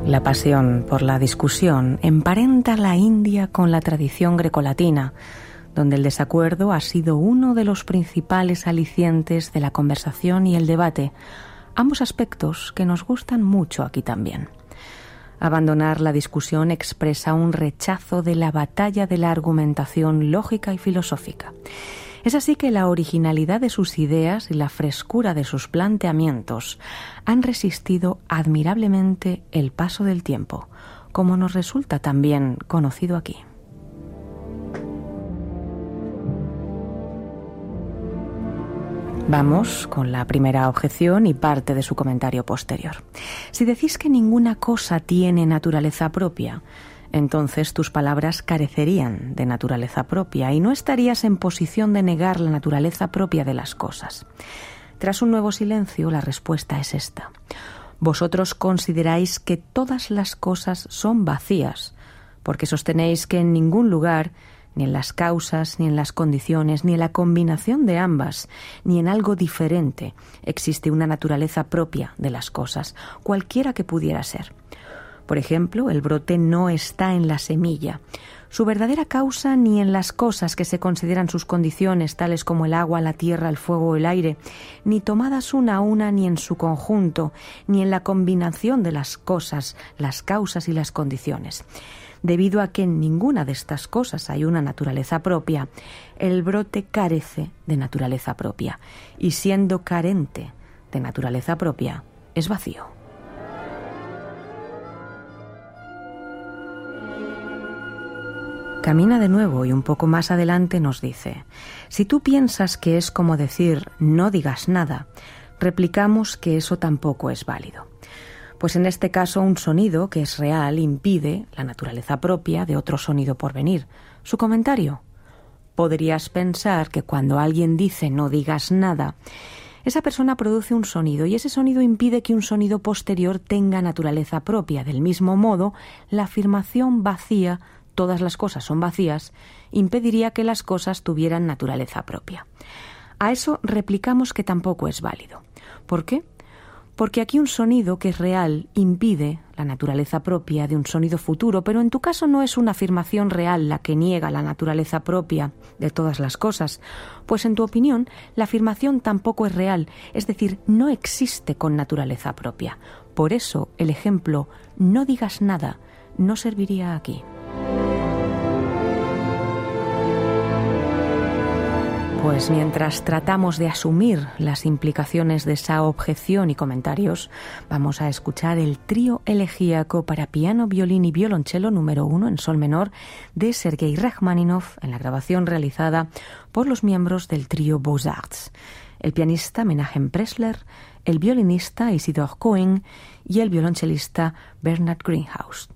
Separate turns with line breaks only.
La pasión por la discusión emparenta la India con la tradición grecolatina, donde el desacuerdo ha sido uno de los principales alicientes de la conversación y el debate, ambos aspectos que nos gustan mucho aquí también. Abandonar la discusión expresa un rechazo de la batalla de la argumentación lógica y filosófica. Es así que la originalidad de sus ideas y la frescura de sus planteamientos han resistido admirablemente el paso del tiempo, como nos resulta también conocido aquí. Vamos con la primera objeción y parte de su comentario posterior. Si decís que ninguna cosa tiene naturaleza propia, entonces tus palabras carecerían de naturaleza propia y no estarías en posición de negar la naturaleza propia de las cosas. Tras un nuevo silencio, la respuesta es esta. Vosotros consideráis que todas las cosas son vacías, porque sostenéis que en ningún lugar, ni en las causas, ni en las condiciones, ni en la combinación de ambas, ni en algo diferente, existe una naturaleza propia de las cosas, cualquiera que pudiera ser. Por ejemplo, el brote no está en la semilla. Su verdadera causa ni en las cosas que se consideran sus condiciones, tales como el agua, la tierra, el fuego o el aire, ni tomadas una a una, ni en su conjunto, ni en la combinación de las cosas, las causas y las condiciones. Debido a que en ninguna de estas cosas hay una naturaleza propia, el brote carece de naturaleza propia, y siendo carente de naturaleza propia, es vacío. Camina de nuevo y un poco más adelante nos dice: si tú piensas que es como decir no digas nada, replicamos que eso tampoco es válido. Pues en este caso un sonido que es real impide la naturaleza propia de otro sonido por venir. Su comentario: podrías pensar que cuando alguien dice no digas nada, esa persona produce un sonido y ese sonido impide que un sonido posterior tenga naturaleza propia. Del mismo modo, la afirmación vacía, todas las cosas son vacías, impediría que las cosas tuvieran naturaleza propia. A eso replicamos que tampoco es válido. ¿Por qué? Porque aquí un sonido que es real impide la naturaleza propia de un sonido futuro, pero en tu caso no es una afirmación real la que niega la naturaleza propia de todas las cosas, pues en tu opinión la afirmación tampoco es real, es decir, no existe con naturaleza propia. Por eso el ejemplo no digas nada no serviría aquí. Pues mientras tratamos de asumir las implicaciones de esa objeción y comentarios, vamos a escuchar el trío elegíaco para piano, violín y violonchelo número 1 en sol menor de Sergei Rachmaninoff en la grabación realizada por los miembros del trío Beaux-Arts, el pianista Menachem Pressler, el violinista Isidor Cohen y el violonchelista Bernard Greenhouse.